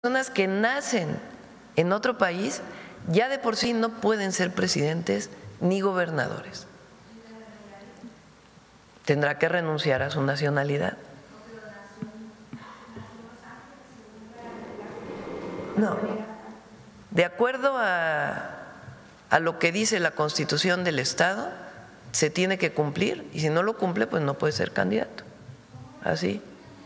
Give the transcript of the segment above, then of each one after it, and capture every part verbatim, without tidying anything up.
personas que nacen en otro país ya de por sí no pueden ser presidentes ni gobernadores. Tendrá que renunciar a su nacionalidad. No, de acuerdo a, a lo que dice la Constitución del Estado, se tiene que cumplir y si no lo cumple, pues no puede ser candidato. Así,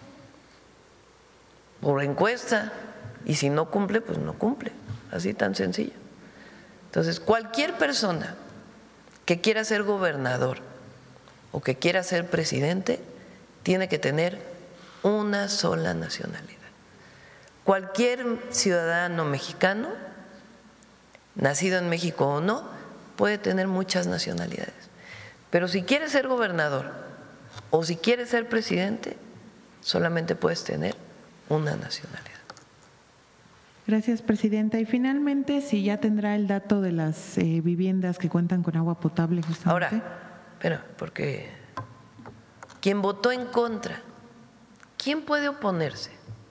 por encuesta, y si no cumple, pues no cumple. Así tan sencillo. Entonces, cualquier persona que quiera ser gobernador o que quiera ser presidente tiene que tener una sola nacionalidad. Cualquier ciudadano mexicano, nacido en México o no, puede tener muchas nacionalidades. Pero si quieres ser gobernador o si quieres ser presidente, solamente puedes tener una nacionalidad. Gracias, presidenta. Y finalmente, si ya tendrá el dato de las eh, viviendas que cuentan con agua potable. Justamente. Ahora, pero porque quien votó en contra, ¿quién puede oponerse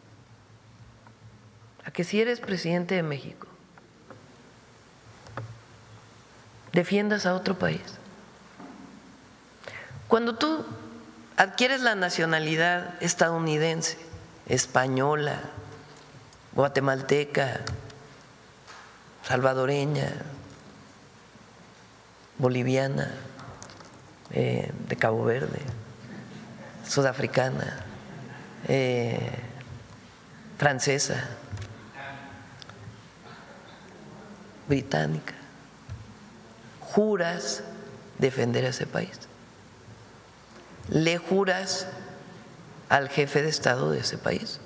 a que si eres presidente de México defiendas a otro país? Cuando tú adquieres la nacionalidad estadounidense, española, guatemalteca, salvadoreña, boliviana, eh, de Cabo Verde, sudafricana, eh, francesa, británica, juras defender a ese país, le juras al jefe de Estado de ese país.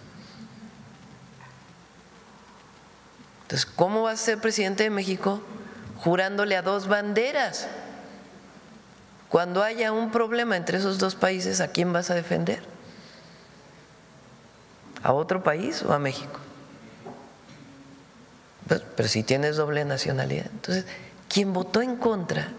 Entonces, ¿cómo vas a ser presidente de México jurándole a dos banderas? Cuando haya un problema entre esos dos países, ¿a quién vas a defender? ¿A otro país o a México? Pues, pero si tienes doble nacionalidad. Entonces, quien votó en contra,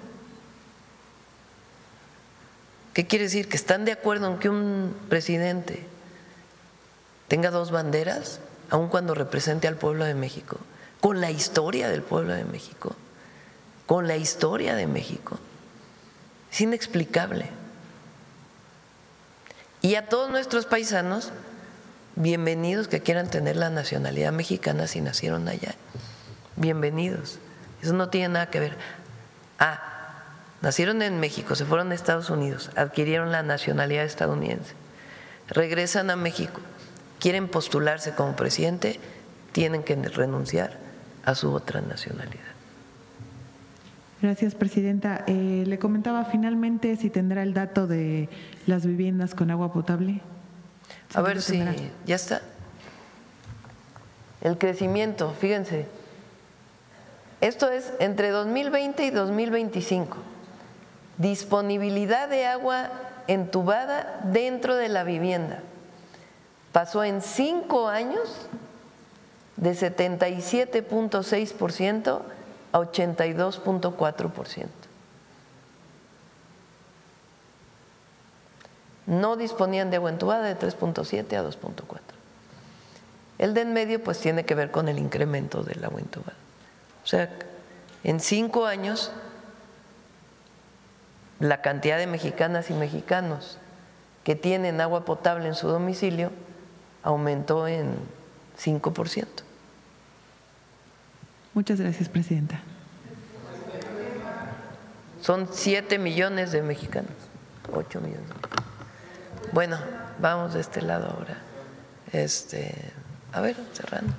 ¿qué quiere decir? ¿Que están de acuerdo en que un presidente tenga dos banderas, aun cuando represente al pueblo de México? Con la historia del pueblo de México, con la historia de México. Es inexplicable. Y a todos nuestros paisanos, bienvenidos que quieran tener la nacionalidad mexicana si nacieron allá. Bienvenidos. Eso no tiene nada que ver. Ah, nacieron en México, se fueron a Estados Unidos, adquirieron la nacionalidad estadounidense, regresan a México, quieren postularse como presidente, tienen que renunciar a su otra nacionalidad. Gracias, presidenta. Eh, le comentaba finalmente si tendrá el dato de las viviendas con agua potable. A ver si ya está. El crecimiento, fíjense, esto es entre dos mil veinte y dos mil veinticinco. Disponibilidad de agua entubada dentro de la vivienda. Pasó en cinco años de setenta y siete punto seis por ciento a ochenta y dos punto cuatro por ciento. No disponían de agua entubada de tres punto siete a dos punto cuatro. El de en medio pues tiene que ver con el incremento del agua entubada. O sea, en cinco años la cantidad de mexicanas y mexicanos que tienen agua potable en su domicilio aumentó en cinco por ciento. Muchas gracias, presidenta. Son siete millones de mexicanos, ocho millones. Bueno, vamos de este lado ahora. Este, a ver, Serrano.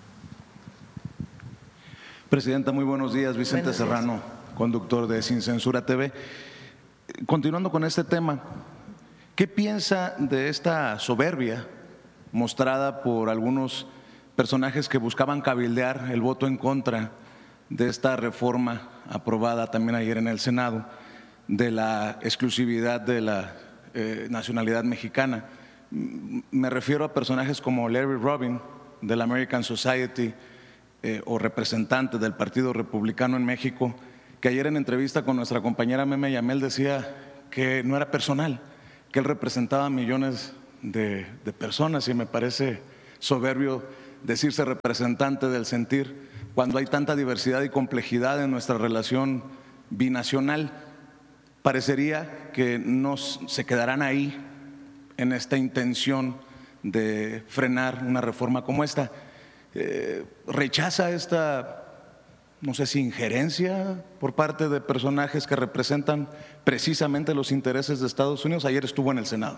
Presidenta, muy buenos días. Vicente Buenos días. Serrano, conductor de Sin Censura T V. Continuando con este tema, ¿qué piensa de esta soberbia mostrada por algunos personajes que buscaban cabildear el voto en contra de esta reforma aprobada también ayer en el Senado de la exclusividad de la eh, nacionalidad mexicana? Me refiero a personajes como Larry Rubin de la American Society eh, o representante del Partido Republicano en México, que ayer en entrevista con nuestra compañera Meme Yamel decía que no era personal, que él representaba a millones de, de personas, y me parece soberbio decirse representante del sentir cuando hay tanta diversidad y complejidad en nuestra relación binacional. Parecería que no se quedarán ahí en esta intención de frenar una reforma como esta. Eh, ¿Rechaza esta, no sé si injerencia por parte de personajes que representan precisamente los intereses de Estados Unidos? Ayer estuvo en el Senado.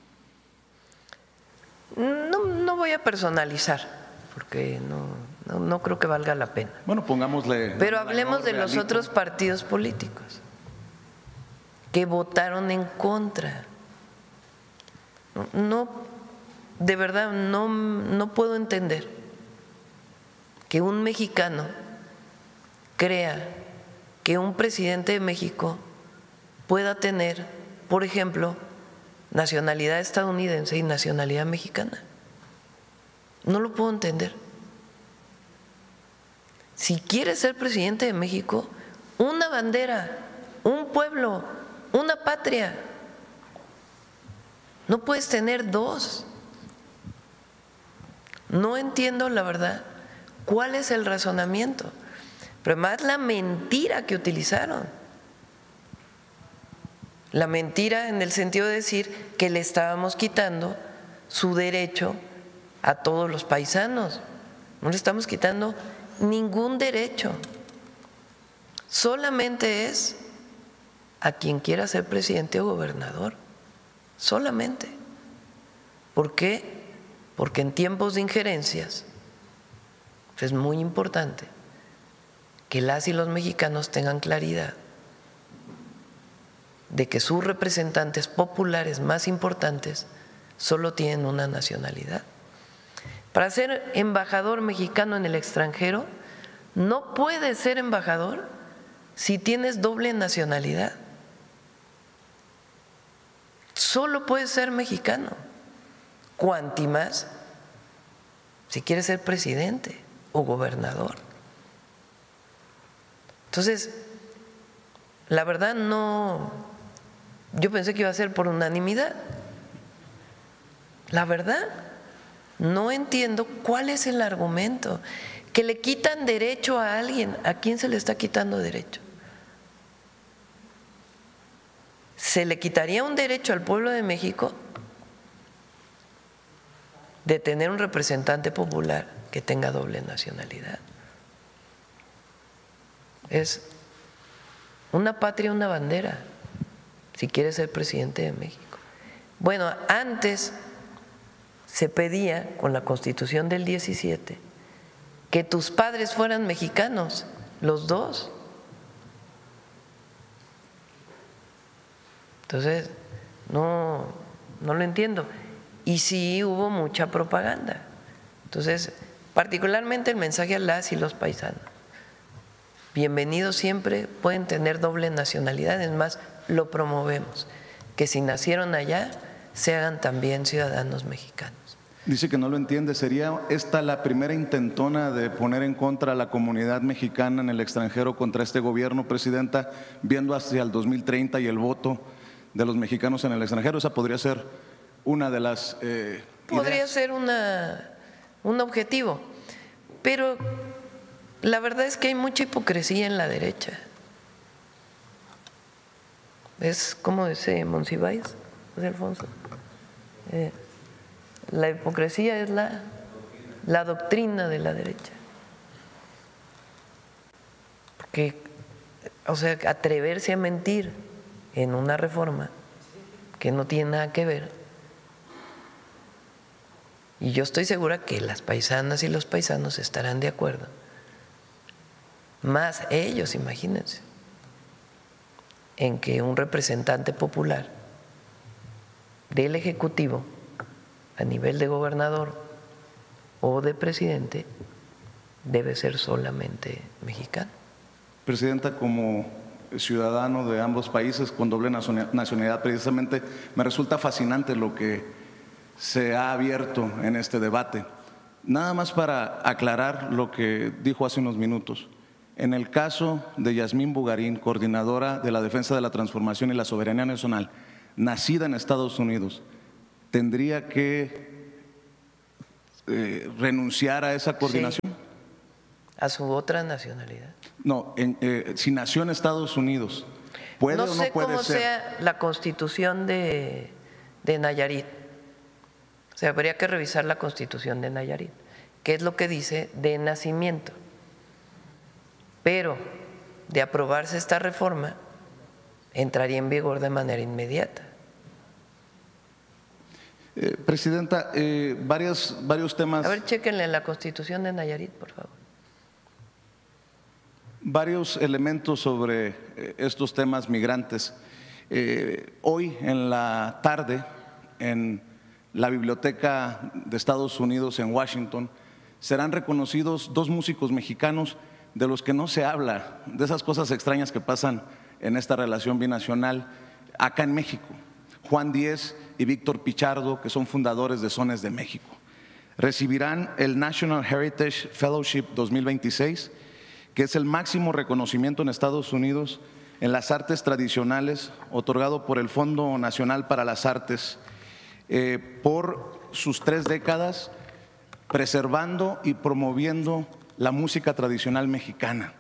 No, no voy a personalizar, porque no, no, no creo que valga la pena. Bueno, pongámosle… Pero hablemos de los otros partidos políticos que votaron en contra. No, de verdad, no, no puedo entender que un mexicano crea que un presidente de México pueda tener, por ejemplo, nacionalidad estadounidense y nacionalidad mexicana. No lo puedo entender. Si quieres ser presidente de México, una bandera, un pueblo, una patria. No puedes tener dos. No entiendo, la verdad, cuál es el razonamiento. Pero además la mentira que utilizaron. La mentira en el sentido de decir que le estábamos quitando su derecho a todos los paisanos. No le estamos quitando ningún derecho. Solamente es a quien quiera ser presidente o gobernador. Solamente. ¿Por qué? Porque en tiempos de injerencias es muy importante que las y los mexicanos tengan claridad de que sus representantes populares más importantes solo tienen una nacionalidad. Para ser embajador mexicano en el extranjero, no puedes ser embajador si tienes doble nacionalidad. Solo puedes ser mexicano, cuanti más si quieres ser presidente o gobernador. Entonces, la verdad no, yo pensé que iba a ser por unanimidad. La verdad, no entiendo cuál es el argumento. Que le quitan derecho a alguien, ¿a quién se le está quitando derecho? ¿Se le quitaría un derecho al pueblo de México de tener un representante popular que tenga doble nacionalidad? Es una patria, una bandera, si quiere ser presidente de México. Bueno, antes se pedía con la Constitución del diecisiete que tus padres fueran mexicanos, los dos. Entonces, no, no lo entiendo. Y sí hubo mucha propaganda. Entonces, particularmente el mensaje a las y los paisanos. Bienvenidos siempre, pueden tener doble nacionalidad, es más, lo promovemos. Que si nacieron allá, se hagan también ciudadanos mexicanos. Dice que no lo entiende. ¿Sería esta la primera intentona de poner en contra a la comunidad mexicana en el extranjero contra este gobierno, Presidenta, viendo hacia el dos mil treinta y el voto de los mexicanos en el extranjero? Esa podría ser una de las eh, Podría ideas. ser una, un objetivo, pero la verdad es que hay mucha hipocresía en la derecha. Es como dice Monsiváis, José Alfonso. Eh, la hipocresía es la, la doctrina de la derecha. Porque, o sea, atreverse a mentir en una reforma que no tiene nada que ver. Y yo estoy segura que las paisanas y los paisanos estarán de acuerdo. Más ellos, imagínense, en que un representante popular del Ejecutivo a nivel de gobernador o de presidente debe ser solamente mexicano. Presidenta, como ciudadano de ambos países con doble nacionalidad, precisamente me resulta fascinante lo que se ha abierto en este debate. Nada más para aclarar lo que dijo hace unos minutos. En el caso de Yasmín Bugarín, coordinadora de la Defensa de la Transformación y la Soberanía Nacional, nacida en Estados Unidos, tendría que eh, renunciar a esa coordinación? Sí. ¿A su otra nacionalidad? No, en, eh, si nació en Estados Unidos, ¿puede no o no sé puede cómo ser? sea la constitución de, de Nayarit. O sea, habría que revisar la constitución de Nayarit, qué es lo que dice de nacimiento. Pero de aprobarse esta reforma, entraría en vigor de manera inmediata. Eh, Presidenta, eh, varias, varios temas. A ver, chéquenle la constitución de Nayarit, por favor. Varios elementos sobre eh, estos temas migrantes. Eh, hoy en la tarde, en la Biblioteca de Estados Unidos en Washington, serán reconocidos dos músicos mexicanos de los que no se habla, de esas cosas extrañas que pasan en esta relación binacional acá en México. Juan Díez y Víctor Pichardo, que son fundadores de Sones de México. Recibirán el National Heritage Fellowship dos mil veintiséis, que es el máximo reconocimiento en Estados Unidos en las artes tradicionales, otorgado por el Fondo Nacional para las Artes, eh, por sus tres décadas preservando y promoviendo la música tradicional mexicana.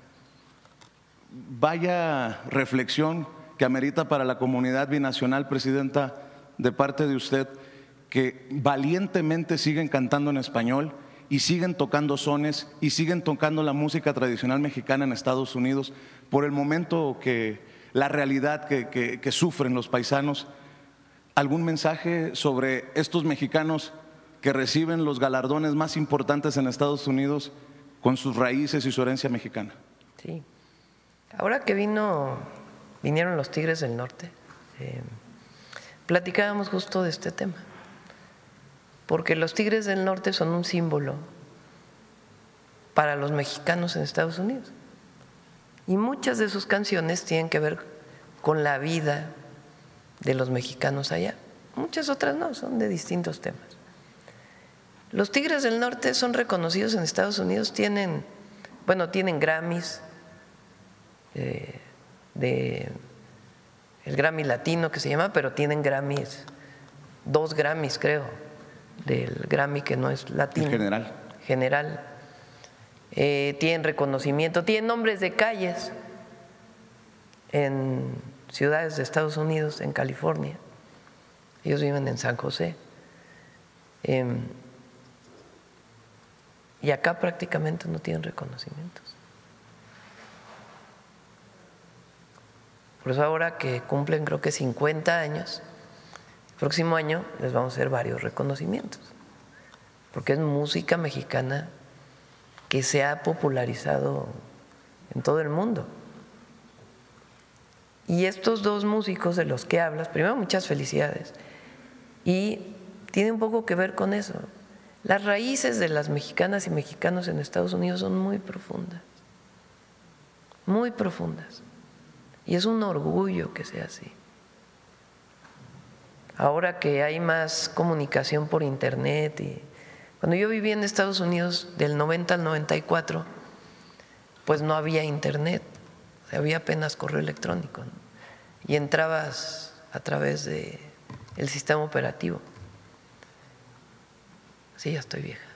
Vaya reflexión que amerita para la comunidad binacional, Presidenta, de parte de usted, que valientemente siguen cantando en español y siguen tocando sones y siguen tocando la música tradicional mexicana en Estados Unidos por el momento que la realidad que, que, que sufren los paisanos. ¿Algún mensaje sobre estos mexicanos que reciben los galardones más importantes en Estados Unidos con sus raíces y su herencia mexicana? Sí. Ahora que vino, vinieron los Tigres del Norte, eh, platicábamos justo de este tema, porque los Tigres del Norte son un símbolo para los mexicanos en Estados Unidos. Y muchas de sus canciones tienen que ver con la vida de los mexicanos allá. Muchas otras no, son de distintos temas. Los Tigres del Norte son reconocidos en Estados Unidos, tienen, bueno, tienen Grammys, eh, de el Grammy Latino que se llama, pero tienen Grammys, dos Grammys creo, del Grammy que no es latino. En general. General. Eh, tienen reconocimiento, tienen nombres de calles en ciudades de Estados Unidos, en California. Ellos viven en San José. Eh, y acá prácticamente no tienen reconocimientos. Por eso ahora que cumplen creo que cincuenta años, el próximo año les vamos a hacer varios reconocimientos, porque es música mexicana que se ha popularizado en todo el mundo. Y estos dos músicos de los que hablas, primero muchas felicidades, y tiene un poco que ver con eso. Las raíces de las mexicanas y mexicanos en Estados Unidos son muy profundas, muy profundas. Y es un orgullo que sea así. Ahora que hay más comunicación por internet, y cuando yo vivía en Estados Unidos del noventa al noventa y cuatro, pues no había internet, había apenas correo electrónico, ¿no? Y entrabas a través de el sistema operativo. Sí, ya estoy vieja.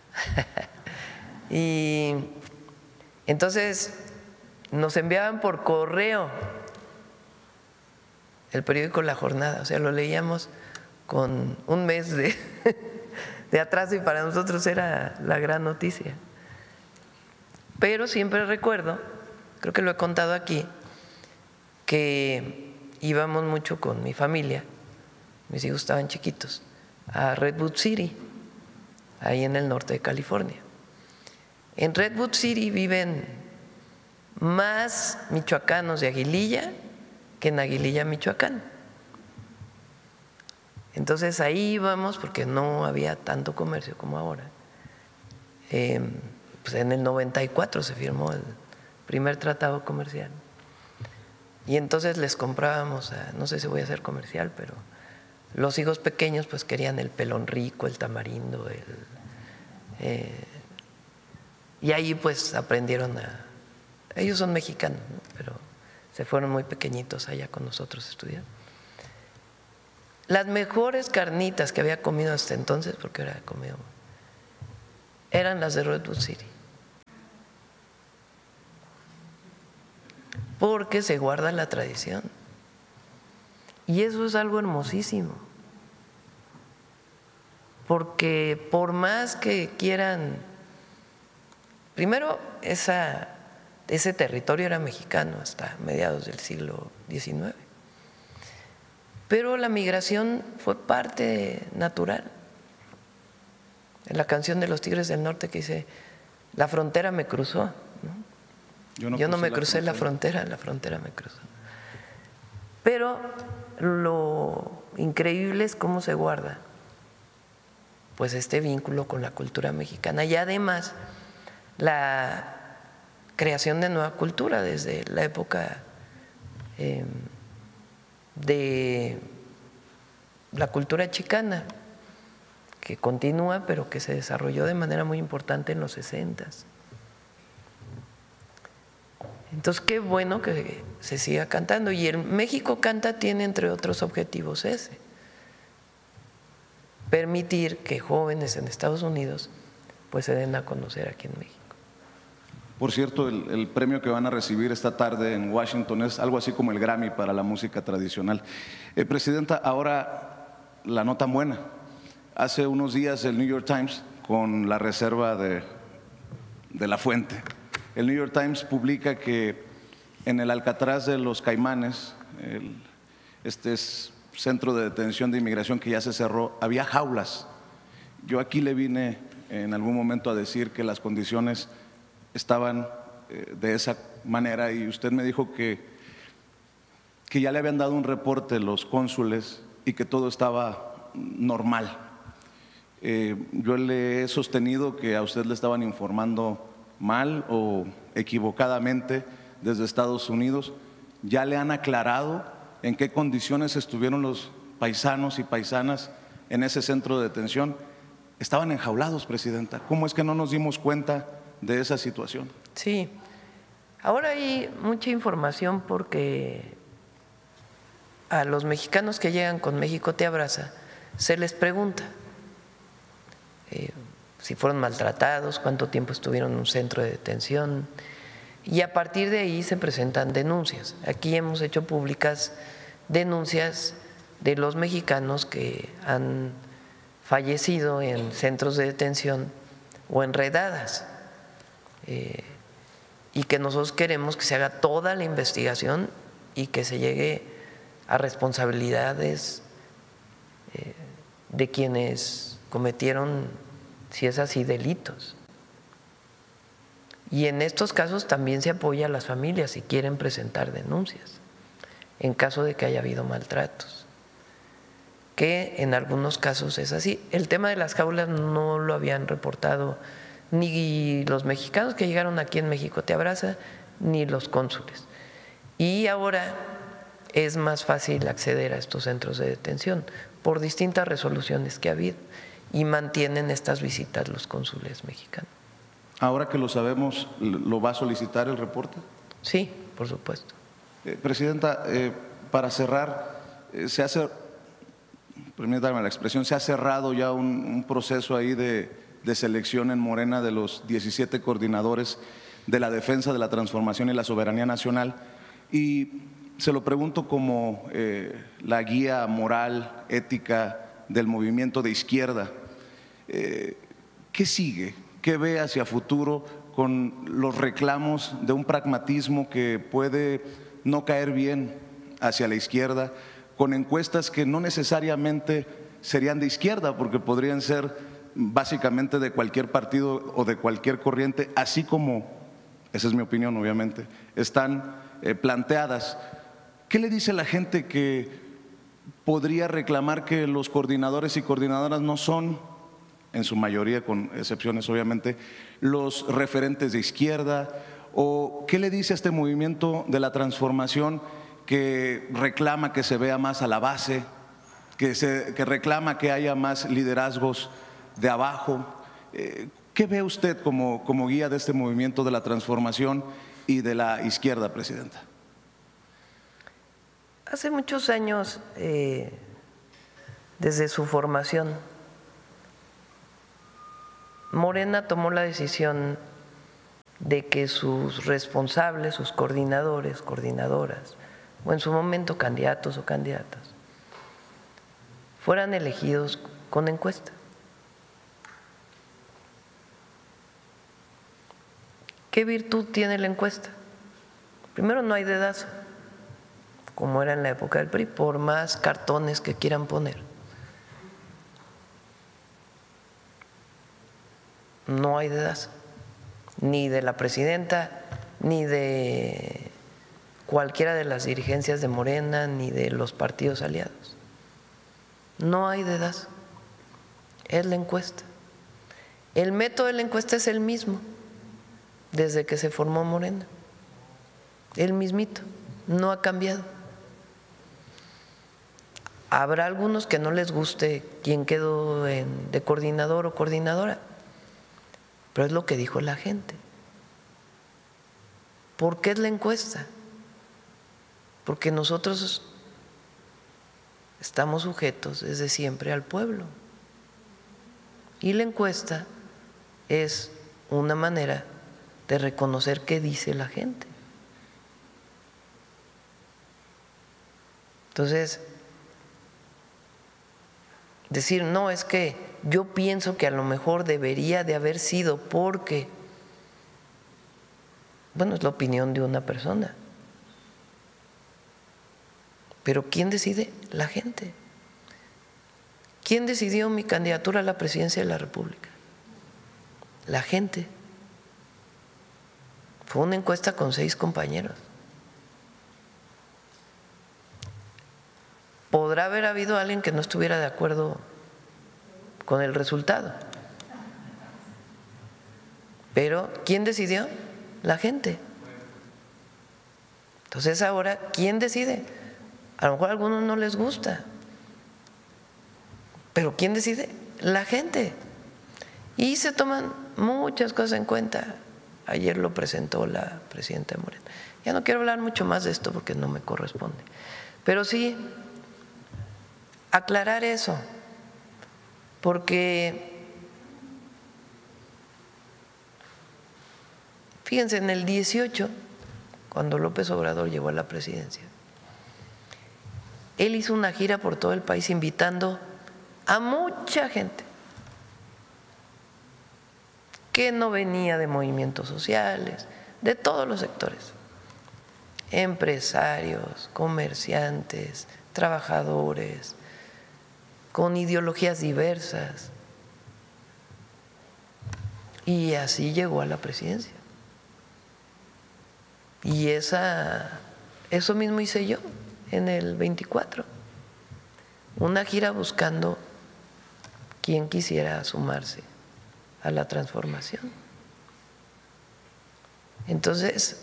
Y entonces nos enviaban por correo el periódico La Jornada, o sea, lo leíamos con un mes de, de atraso y para nosotros era la gran noticia. Pero siempre recuerdo, creo que lo he contado aquí, que íbamos mucho con mi familia, mis hijos estaban chiquitos, a Redwood City, ahí en el norte de California. En Redwood City viven más michoacanos de Aguililla que en Aguililla, Michoacán. Entonces ahí íbamos porque no había tanto comercio como ahora. Eh, pues en el noventa y cuatro se firmó el primer tratado comercial. Y entonces les comprábamos, a, no sé si voy a hacer comercial, pero los hijos pequeños pues querían el pelón rico, el tamarindo, el, eh, y ahí pues aprendieron a… Ellos son mexicanos, ¿no? Pero se fueron muy pequeñitos allá con nosotros a estudiar. Las mejores carnitas que había comido hasta entonces, porque ahora he comido eran las de Redwood City, porque se guarda la tradición. Y eso es algo hermosísimo, porque por más que quieran, primero esa, ese territorio era mexicano hasta mediados del siglo diecinueve, pero la migración fue parte natural. En la canción de los Tigres del Norte que dice, la frontera me cruzó, ¿no? Yo no, Yo no me crucé la frontera. la frontera, la frontera me cruzó. Pero lo increíble es cómo se guarda pues este vínculo con la cultura mexicana y además la creación de nueva cultura desde la época eh, de la cultura chicana, que continúa pero que se desarrolló de manera muy importante en los sesentas. Entonces, qué bueno que se siga cantando. Y el México Canta tiene, entre otros objetivos, ese: permitir que jóvenes en Estados Unidos pues se den a conocer aquí en México. Por cierto, el, el premio que van a recibir esta tarde en Washington es algo así como el Grammy para la música tradicional. Eh, Presidenta, ahora la nota buena. Hace unos días el New York Times, con la reserva de, de la fuente, el New York Times publica que en el Alcatraz de los Caimanes, el, este es centro de detención de inmigración que ya se cerró, había jaulas. Yo aquí le vine en algún momento a decir que las condiciones estaban eh, de esa manera y usted me dijo que, que ya le habían dado un reporte los cónsules y que todo estaba normal. Eh, yo le he sostenido que a usted le estaban informando mal o equivocadamente desde Estados Unidos. ¿Ya le han aclarado en qué condiciones estuvieron los paisanos y paisanas en ese centro de detención? Estaban enjaulados, Presidenta. ¿Cómo es que no nos dimos cuenta de esa situación? Sí, ahora hay mucha información porque a los mexicanos que llegan con México Te Abraza se les pregunta eh, si fueron maltratados, cuánto tiempo estuvieron en un centro de detención, y a partir de ahí se presentan denuncias. Aquí hemos hecho públicas denuncias de los mexicanos que han fallecido en centros de detención o en redadas, eh, y que nosotros queremos que se haga toda la investigación y que se llegue a responsabilidades eh, de quienes cometieron, si es así, delitos. Y en estos casos también se apoya a las familias si quieren presentar denuncias en caso de que haya habido maltratos, que en algunos casos es así. El tema de las jaulas no lo habían reportado ni los mexicanos que llegaron aquí en México Te Abraza, ni los cónsules. Y ahora es más fácil acceder a estos centros de detención por distintas resoluciones que ha habido y mantienen estas visitas los cónsules mexicanos. Ahora que lo sabemos, ¿lo va a solicitar el reporte? Sí, por supuesto. Eh, Presidenta, eh, para cerrar, eh, se hace, permítame la expresión, se ha cerrado ya un, un proceso ahí de, de selección en Morena de los diecisiete coordinadores de la defensa de la transformación y la soberanía nacional, y se lo pregunto como eh, la guía moral, ética del movimiento de izquierda. Eh, ¿Qué sigue? ¿Qué ve hacia futuro con los reclamos de un pragmatismo que puede no caer bien hacia la izquierda, con encuestas que no necesariamente serían de izquierda, porque podrían ser básicamente de cualquier partido o de cualquier corriente, así como, esa es mi opinión obviamente, están eh, planteadas? ¿Qué le dice la gente que podría reclamar que los coordinadores y coordinadoras no son, en su mayoría, con excepciones obviamente, los referentes de izquierda? ¿O qué le dice a este movimiento de la transformación que reclama que se vea más a la base, que, se, que reclama que haya más liderazgos de abajo? Eh, ¿Qué ve usted como, como guía de este movimiento de la transformación y de la izquierda, Presidenta? Hace muchos años, eh, desde su formación, Morena tomó la decisión de que sus responsables, sus coordinadores, coordinadoras, o en su momento candidatos o candidatas, fueran elegidos con encuesta. ¿Qué virtud tiene la encuesta? Primero, no hay dedazo, como era en la época del P R I, por más cartones que quieran poner. No hay dedazo, ni de la presidenta, ni de cualquiera de las dirigencias de Morena, ni de los partidos aliados. No hay dedazo, es la encuesta. El método de la encuesta es el mismo desde que se formó Morena, el mismito, no ha cambiado. Habrá algunos que no les guste quién quedó en, de coordinador o coordinadora, pero es lo que dijo la gente. ¿Por qué es la encuesta? Porque nosotros estamos sujetos desde siempre al pueblo. Y la encuesta es una manera de reconocer qué dice la gente. Entonces, decir, no, es que yo pienso que a lo mejor debería de haber sido porque, bueno, es la opinión de una persona. Pero ¿quién decide? La gente. ¿Quién decidió mi candidatura a la presidencia de la República? La gente. Fue una encuesta con seis compañeros. Podrá haber habido alguien que no estuviera de acuerdo con el resultado, pero ¿quién decidió? La gente. Entonces ahora, ¿quién decide? A lo mejor a algunos no les gusta, pero ¿quién decide? La gente. Y se toman muchas cosas en cuenta. Ayer lo presentó la presidenta de Morena. Ya no quiero hablar mucho más de esto porque no me corresponde, pero sí aclarar eso, porque fíjense, en el dieciocho, cuando López Obrador llegó a la presidencia, él hizo una gira por todo el país invitando a mucha gente que no venía de movimientos sociales, de todos los sectores, empresarios, comerciantes, trabajadores, con ideologías diversas, y así llegó a la presidencia. Y esa, eso mismo hice yo en el veinticuatro, una gira buscando quien quisiera sumarse a la transformación. Entonces,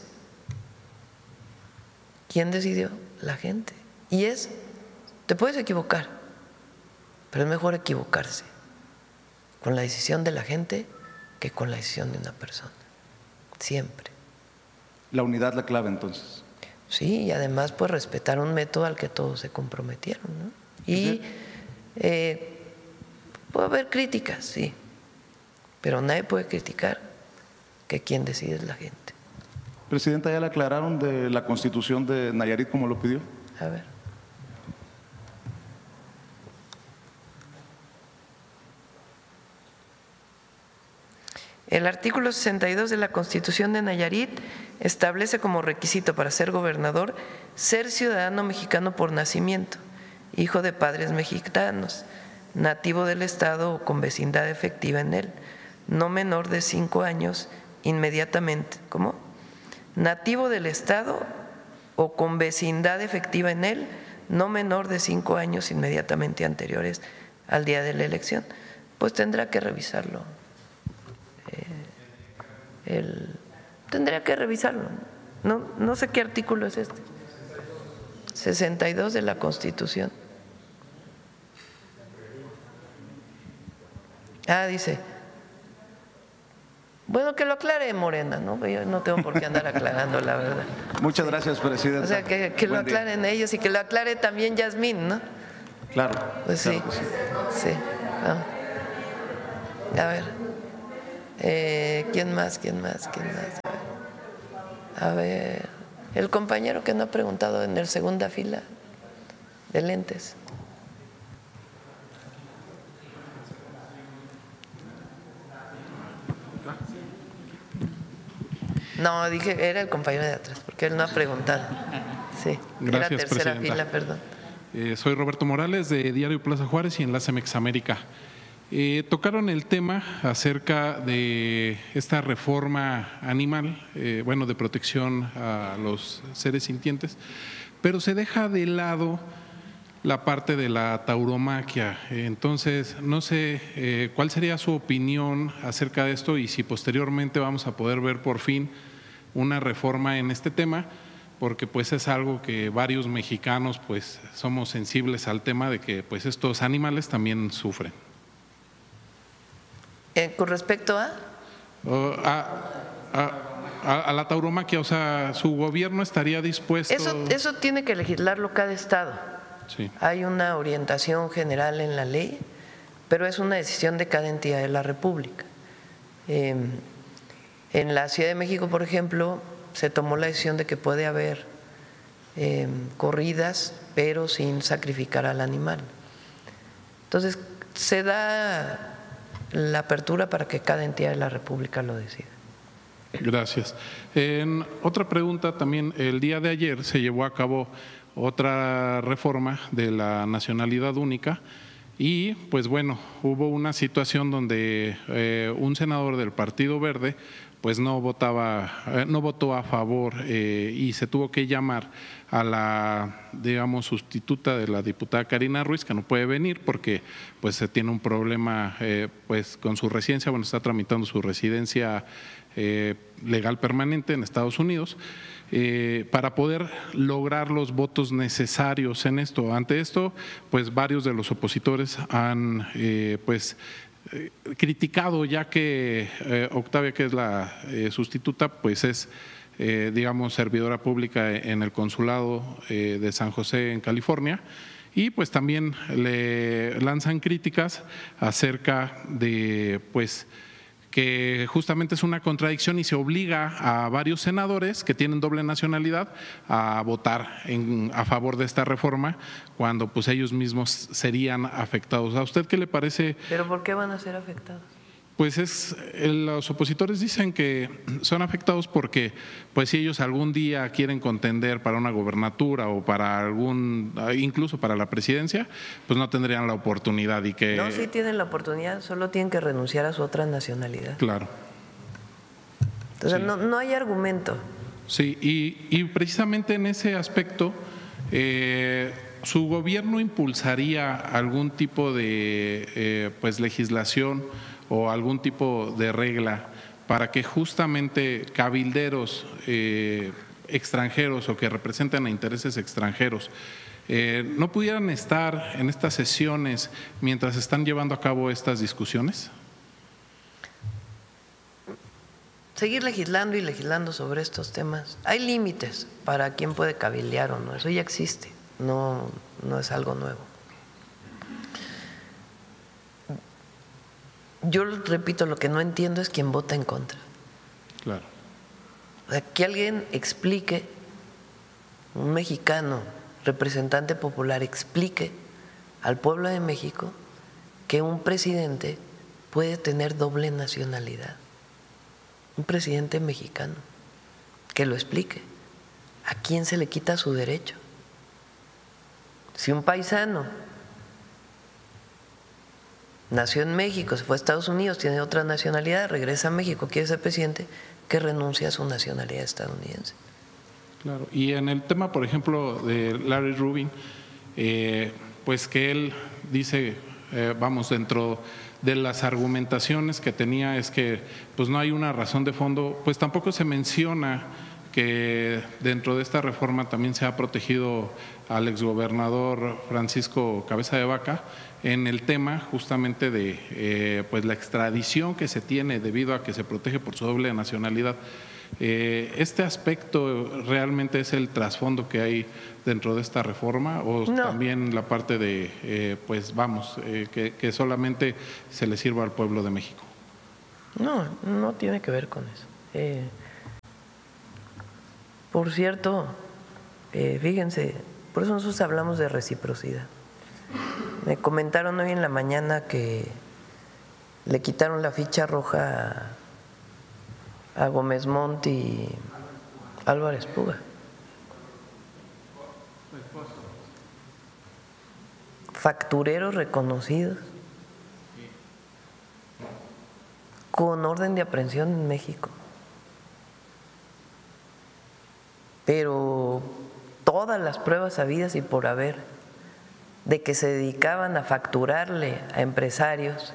¿quién decidió? La gente. Y es, te puedes equivocar, pero es mejor equivocarse con la decisión de la gente que con la decisión de una persona, siempre. La unidad la clave, entonces. Sí, y además pues respetar un método al que todos se comprometieron, ¿no? Y eh, puede haber críticas, sí, pero nadie puede criticar que quien decide es la gente. Presidenta, ¿ya le aclararon de la Constitución de Nayarit como lo pidió? A ver. El artículo sesenta y dos de la Constitución de Nayarit establece como requisito para ser gobernador ser ciudadano mexicano por nacimiento, hijo de padres mexicanos, nativo del Estado o con vecindad efectiva en él, no menor de cinco años inmediatamente. ¿Cómo? Nativo del Estado o con vecindad efectiva en él, no menor de cinco años inmediatamente anteriores al día de la elección. Pues tendrá que revisarlo. El, tendría que revisarlo. No, no sé qué artículo es este. sesenta y dos de la Constitución. Ah, dice. Bueno, que lo aclare Morena, ¿no? Yo no tengo por qué andar aclarando, la verdad. Muchas gracias, presidenta. O sea, que, que lo aclaren ellos y que lo aclare también Yasmín, ¿no? Claro. Pues sí, claro que sí. sí. Vamos. A ver. Eh, ¿Quién más? ¿Quién más? ¿Quién más? A ver, el compañero que no ha preguntado en el segunda fila de lentes. No, dije, era el compañero de atrás, porque él no ha preguntado. Sí, Gracias, era tercera presidenta. fila, perdón. Eh, soy Roberto Morales de Diario Plaza Juárez y Enlace Mexamérica. Eh, tocaron el tema acerca de esta reforma animal, eh, bueno, de protección a los seres sintientes, pero se deja de lado la parte de la tauromaquia. Entonces, no sé eh, cuál sería su opinión acerca de esto y si posteriormente vamos a poder ver por fin una reforma en este tema, porque pues es algo que varios mexicanos pues somos sensibles al tema de que pues estos animales también sufren. Eh, ¿Con respecto a? Uh, a, a, a, a la tauromaquia, o sea, su gobierno estaría dispuesto… Eso, eso tiene que legislarlo cada estado. Sí. Hay una orientación general en la ley, pero es una decisión de cada entidad de la República. Eh, en la Ciudad de México, por ejemplo, se tomó la decisión de que puede haber eh, corridas, pero sin sacrificar al animal. Entonces, se da la apertura para que cada entidad de la República lo decida. Gracias. En otra pregunta también, el día de ayer se llevó a cabo otra reforma de la nacionalidad única y pues bueno, hubo una situación donde eh, un senador del Partido Verde pues no votaba, eh, no votó a favor eh, y se tuvo que llamar a la, digamos, sustituta de la diputada Karina Ruiz, que no puede venir porque pues se tiene un problema eh, pues con su residencia, bueno, está tramitando su residencia eh, legal permanente en Estados Unidos, eh, para poder lograr los votos necesarios en esto. Ante esto, pues varios de los opositores han eh, pues Eh, criticado, ya que eh, Octavia, que es la eh, sustituta, pues es, eh, digamos, servidora pública en el consulado eh, de San José en California, y pues también le lanzan críticas acerca de, pues, que justamente es una contradicción y se obliga a varios senadores que tienen doble nacionalidad a votar en, a favor de esta reforma cuando pues ellos mismos serían afectados. ¿A usted qué le parece? ¿Pero por qué van a ser afectados? Pues es, los opositores dicen que son afectados porque pues si ellos algún día quieren contender para una gobernatura o para algún, incluso para la presidencia, pues no tendrían la oportunidad y que… No, sí tienen la oportunidad, solo tienen que renunciar a su otra nacionalidad. Claro. Entonces Sí. no, no hay argumento. Sí, y, y precisamente en ese aspecto, eh, ¿su gobierno impulsaría algún tipo de eh, pues legislación o algún tipo de regla para que justamente cabilderos eh, extranjeros o que representan a intereses extranjeros eh, no pudieran estar en estas sesiones mientras están llevando a cabo estas discusiones? Seguir legislando y legislando sobre estos temas. Hay límites para quién puede cabildear o no, eso ya existe, no, no es algo nuevo. Yo repito, lo que no entiendo es quién vota en contra. Claro. O sea, que alguien explique, un mexicano, representante popular, explique al pueblo de México que un presidente puede tener doble nacionalidad. Un presidente mexicano, que lo explique. ¿A quién se le quita su derecho? Si un paisano nació en México, se fue a Estados Unidos, tiene otra nacionalidad, regresa a México, quiere ser presidente, que renuncie a su nacionalidad estadounidense. Claro, y en el tema, por ejemplo, de Larry Rubin, eh, pues que él dice, eh, vamos, dentro de las argumentaciones que tenía es que pues no hay una razón de fondo, pues tampoco se menciona que dentro de esta reforma también se ha protegido al exgobernador Francisco Cabeza de Vaca en el tema justamente de eh, pues la extradición que se tiene debido a que se protege por su doble nacionalidad. Eh, ¿Este aspecto realmente es el trasfondo que hay dentro de esta reforma o no. también la parte de, eh, pues vamos, eh, que, que solamente se le sirva al pueblo de México? No, no tiene que ver con eso. Eh, por cierto, eh, fíjense, por eso nosotros hablamos de reciprocidad. Me comentaron hoy en la mañana que le quitaron la ficha roja a, a Gómez Montt y Álvarez Puga. Factureros reconocidos con orden de aprehensión en México. Pero todas las pruebas habidas y por haber de que se dedicaban a facturarle a empresarios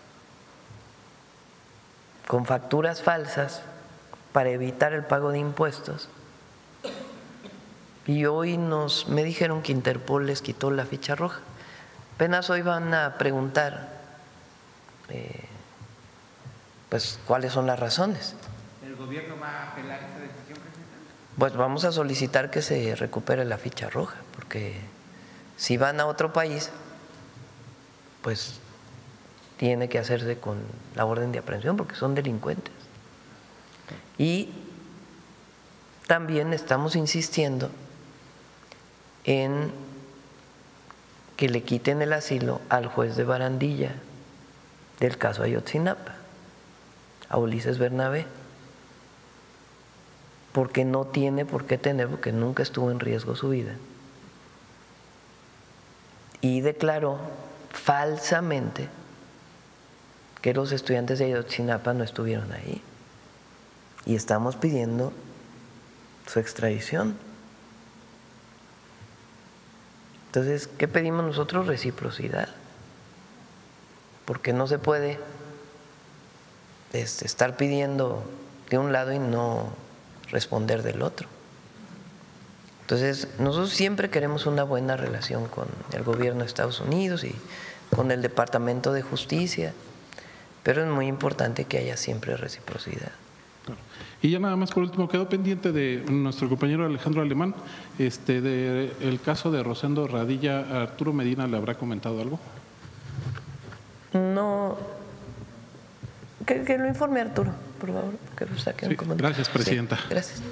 con facturas falsas para evitar el pago de impuestos. Y hoy nos me dijeron que Interpol les quitó la ficha roja. Apenas hoy van a preguntar eh, pues cuáles son las razones. ¿El gobierno va a apelar esta decisión, presidente? Pues vamos a solicitar que se recupere la ficha roja, porque si van a otro país, pues tiene que hacerse con la orden de aprehensión, porque son delincuentes. Y también estamos insistiendo en que le quiten el asilo al juez de Barandilla del caso Ayotzinapa, a Ulises Bernabé, porque no tiene por qué tener, porque nunca estuvo en riesgo su vida. Y declaró falsamente que los estudiantes de Ayotzinapa no estuvieron ahí. Y estamos pidiendo su extradición. Entonces, ¿qué pedimos nosotros? Reciprocidad. Porque no se puede este, estar pidiendo de un lado y no responder del otro. Entonces, nosotros siempre queremos una buena relación con el gobierno de Estados Unidos y con el Departamento de Justicia, pero es muy importante que haya siempre reciprocidad. Y ya nada más por último, quedó pendiente de nuestro compañero Alejandro Alemán, este, de el caso de Rosendo Radilla. ¿Arturo Medina le habrá comentado algo? No, que, que lo informe Arturo, por favor, que lo saque un Sí, comentario. gracias, presidenta. Sí, gracias.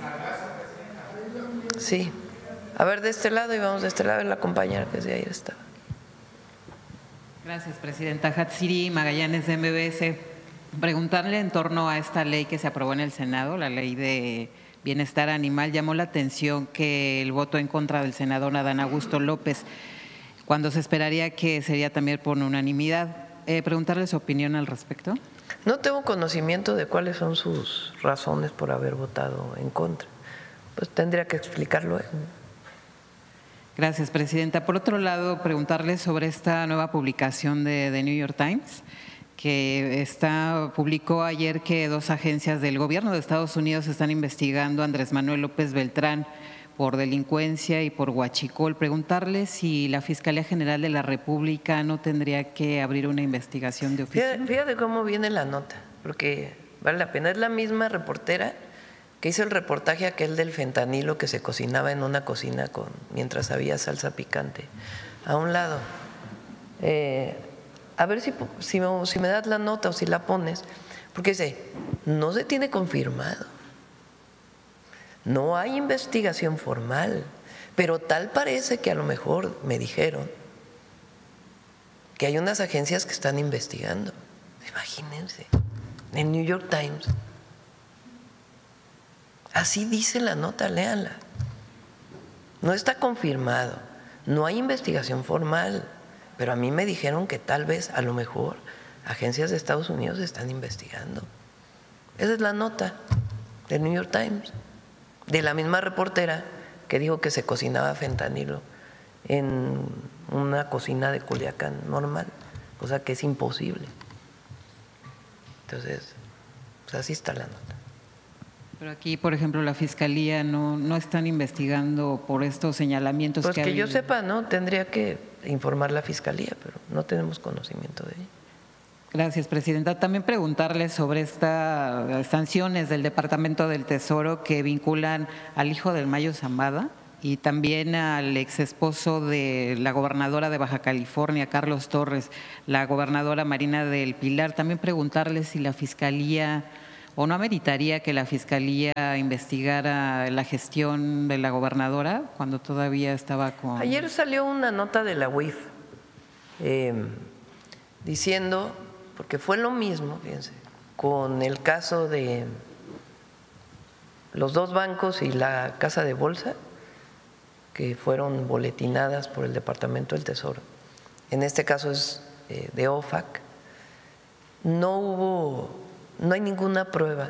Sí, a ver de este lado y vamos de este lado, la compañera que de ahí está. Gracias, presidenta. Hatsiri Magallanes, de M B S. Preguntarle en torno a esta ley que se aprobó en el Senado, la ley de bienestar animal. Llamó la atención que el voto en contra del senador Adán Augusto López, cuando se esperaría que sería también por unanimidad. Eh, preguntarle su opinión al respecto. No tengo conocimiento de cuáles son sus razones por haber votado en contra. Pues tendría que explicarlo él. Gracias, presidenta. Por otro lado, preguntarle sobre esta nueva publicación de The New York Times, que está, publicó ayer que dos agencias del gobierno de Estados Unidos están investigando a Andrés Manuel López Beltrán por delincuencia y por huachicol. Preguntarle si la Fiscalía General de la República no tendría que abrir una investigación de oficio. Fíjate, fíjate cómo viene la nota, porque vale la pena. Es la misma reportera que hizo el reportaje aquel del fentanilo que se cocinaba en una cocina con mientras había salsa picante a un lado. Eh, a ver si, si, me, si me das la nota o si la pones, porque dice, no se tiene confirmado, no hay investigación formal, pero tal parece que a lo mejor me dijeron que hay unas agencias que están investigando. Imagínense, en New York Times. Así dice la nota, léanla. No está confirmado, no hay investigación formal, pero a mí me dijeron que tal vez, a lo mejor, agencias de Estados Unidos están investigando. Esa es la nota del New York Times, de la misma reportera que dijo que se cocinaba fentanilo en una cocina de Culiacán normal, cosa que es imposible. Entonces, pues así está la nota. Pero aquí, por ejemplo, la Fiscalía no, no están investigando por estos señalamientos pues que que ha yo habido. sepa, ¿no? Tendría que informar la Fiscalía, pero no tenemos conocimiento de ello. Gracias, presidenta. También preguntarle sobre estas sanciones del Departamento del Tesoro que vinculan al hijo del Mayo Zambada y también al ex esposo de la gobernadora de Baja California, Carlos Torres, la gobernadora Marina del Pilar. También preguntarle si la Fiscalía o no ameritaría que la Fiscalía investigara la gestión de la gobernadora cuando todavía estaba con… Ayer salió una nota de la U I F eh, diciendo, porque fue lo mismo, fíjense, con el caso de los dos bancos y la casa de bolsa, que fueron boletinadas por el Departamento del Tesoro. En este caso es eh, de O F A C. No hubo, no hay ninguna prueba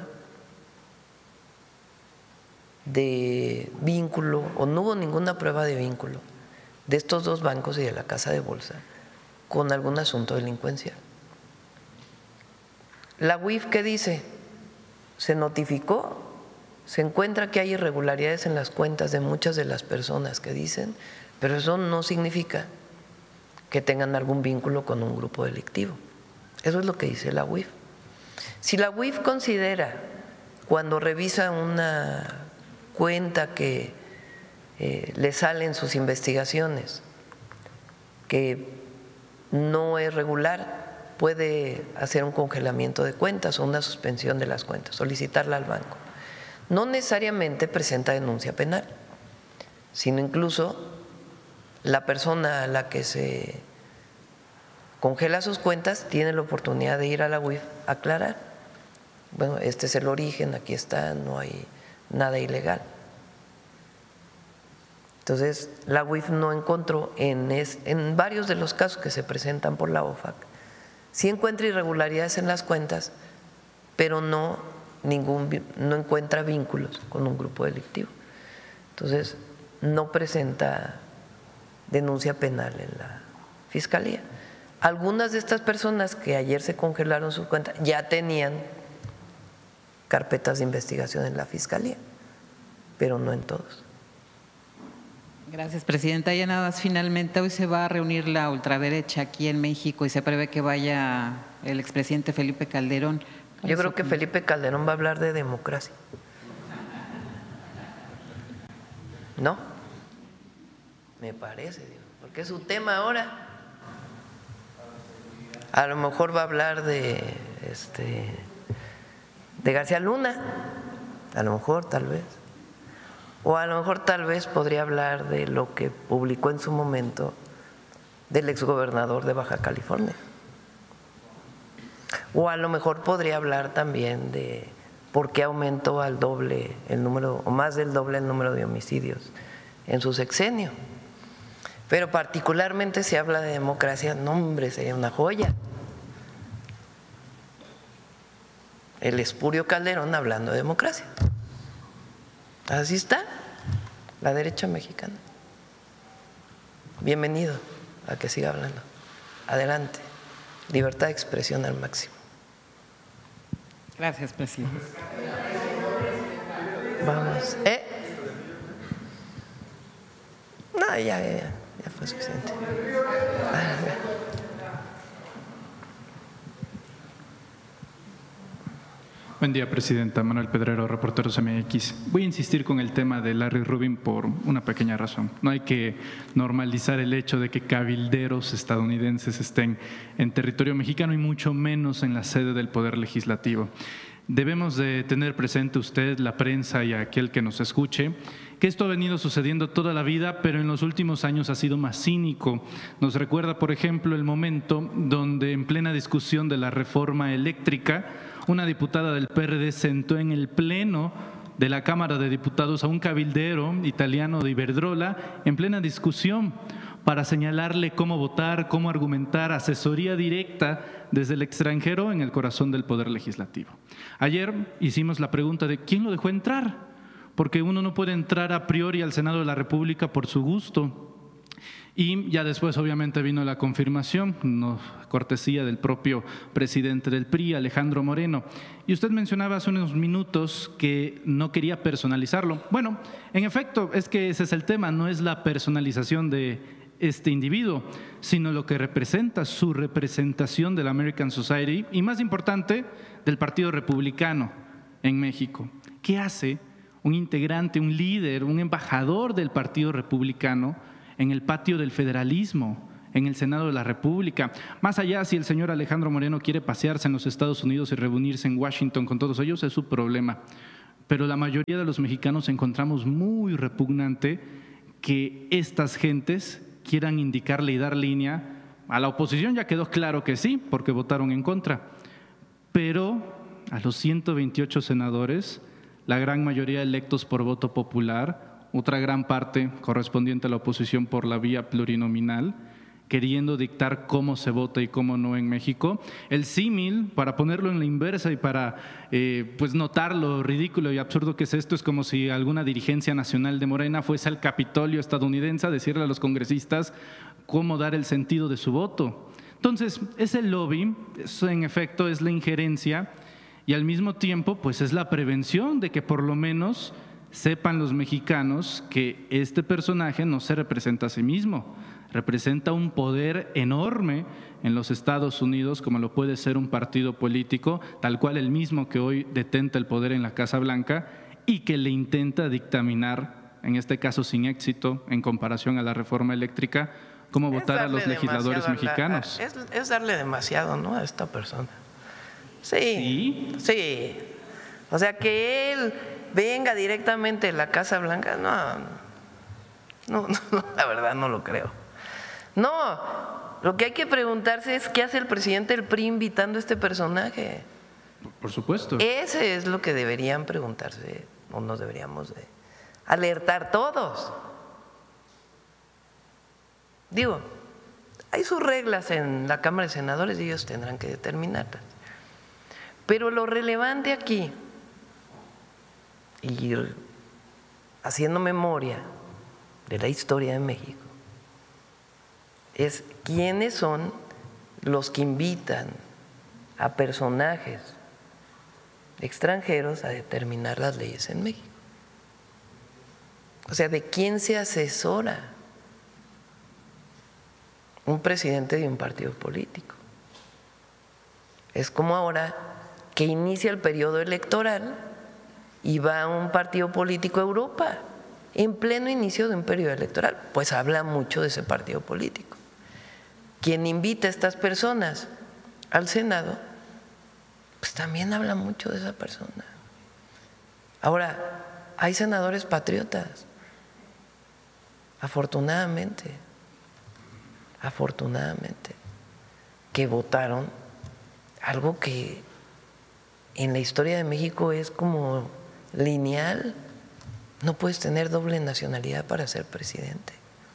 de vínculo, o no hubo ninguna prueba de vínculo de estos dos bancos y de la casa de bolsa con algún asunto delincuencial. La U I F, ¿qué dice? Se notificó, se encuentra que hay irregularidades en las cuentas de muchas de las personas que dicen, pero eso no significa que tengan algún vínculo con un grupo delictivo. Eso es lo que dice la U I F. Si la U I F considera, cuando revisa una cuenta que eh, le salen sus investigaciones, que no es regular, puede hacer un congelamiento de cuentas o una suspensión de las cuentas, solicitarla al banco. No necesariamente presenta denuncia penal, sino incluso la persona a la que se congela sus cuentas tiene la oportunidad de ir a la U I F a aclarar. Bueno, este es el origen, aquí está, no hay nada ilegal. Entonces, la U I F no encontró en, es, en varios de los casos que se presentan por la O F A C, sí encuentra irregularidades en las cuentas, pero no, ningún, no encuentra vínculos con un grupo delictivo. Entonces, no presenta denuncia penal en la Fiscalía. Algunas de estas personas que ayer se congelaron sus cuentas ya tenían carpetas de investigación en la Fiscalía, pero no en todos. Gracias, presidenta. Ya nada más, finalmente, hoy se va a reunir la ultraderecha aquí en México y se prevé que vaya el expresidente Felipe Calderón. Yo creo que Felipe Calderón va a hablar de democracia. ¿No? Me parece, porque es su tema ahora. A lo mejor va a hablar de, este, de García Luna, a lo mejor, tal vez. O a lo mejor tal vez podría hablar de lo que publicó en su momento del exgobernador de Baja California. O a lo mejor podría hablar también de por qué aumentó al doble el número, o más del doble el número de homicidios en su sexenio. Pero particularmente si habla de democracia, no, hombre, sería una joya. El espurio Calderón hablando de democracia. Así está la derecha mexicana. Bienvenido a que siga hablando. Adelante. Libertad de expresión al máximo. Gracias, presidente. Vamos. ¿Eh? No, ya, ya, ya fue suficiente. Buen día, presidenta. Manuel Pedrero, Reporteros M X. Voy a insistir con el tema de Larry Rubin por una pequeña razón. No hay que normalizar el hecho de que cabilderos estadounidenses estén en territorio mexicano y mucho menos en la sede del Poder Legislativo. Debemos de tener presente usted, la prensa y aquel que nos escuche, que esto ha venido sucediendo toda la vida, pero en los últimos años ha sido más cínico. Nos recuerda, por ejemplo, el momento donde en plena discusión de la reforma eléctrica, una diputada del P R D sentó en el pleno de la Cámara de Diputados a un cabildero italiano de Iberdrola en plena discusión para señalarle cómo votar, cómo argumentar, asesoría directa desde el extranjero en el corazón del Poder Legislativo. Ayer hicimos la pregunta de ¿quién lo dejó entrar? Porque uno no puede entrar a priori al Senado de la República por su gusto. Y ya después obviamente vino la confirmación, no, cortesía del propio presidente del P R I, Alejandro Moreno. Y usted mencionaba hace unos minutos que no quería personalizarlo. Bueno, en efecto, es que ese es el tema, no es la personalización de este individuo, sino lo que representa, su representación de la American Society y, más importante, del Partido Republicano en México. ¿Qué hace un integrante, un líder, un embajador del Partido Republicano en el patio del federalismo, en el Senado de la República. Más allá, si el señor Alejandro Moreno quiere pasearse en los Estados Unidos y reunirse en Washington con todos ellos, es su problema. Pero la mayoría de los mexicanos encontramos muy repugnante que estas gentes quieran indicarle y dar línea a la oposición. Ya quedó claro que sí, porque votaron en contra. Pero a los ciento veintiocho senadores, la gran mayoría electos por voto popular, otra gran parte correspondiente a la oposición por la vía plurinominal, queriendo dictar cómo se vota y cómo no en México. El símil, para ponerlo en la inversa y para eh, pues notar lo ridículo y absurdo que es esto, es como si alguna dirigencia nacional de Morena fuese al Capitolio estadounidense a decirle a los congresistas cómo dar el sentido de su voto. Entonces, ese lobby, eso en efecto es la injerencia y al mismo tiempo pues es la prevención de que por lo menos sepan los mexicanos que este personaje no se representa a sí mismo, representa un poder enorme en los Estados Unidos, como lo puede ser un partido político, tal cual el mismo que hoy detenta el poder en la Casa Blanca y que le intenta dictaminar, en este caso sin éxito, en comparación a la reforma eléctrica, cómo votar a los legisladores mexicanos. Es, es darle demasiado, ¿no?, a esta persona. Sí, ¿Sí? Sí. O sea, que él venga directamente de la Casa Blanca, no, no, no, la verdad no lo creo. No, lo que hay que preguntarse es qué hace el presidente del P R I invitando a este personaje. Por supuesto. Ese es lo que deberían preguntarse, o nos deberíamos de alertar todos. Digo, hay sus reglas en la Cámara de Senadores y ellos tendrán que determinarlas. Pero lo relevante aquí, y haciendo memoria de la historia de México, es quiénes son los que invitan a personajes extranjeros a determinar las leyes en México. O sea, ¿de quién se asesora un presidente de un partido político? Es como ahora que inicia el periodo electoral y va a un partido político a Europa en pleno inicio de un periodo electoral, pues habla mucho de ese partido político. Quien invita a estas personas al Senado, pues también habla mucho de esa persona. Ahora, hay senadores patriotas, afortunadamente, afortunadamente, que votaron algo que en la historia de México es como lineal. No puedes tener doble nacionalidad para ser presidente.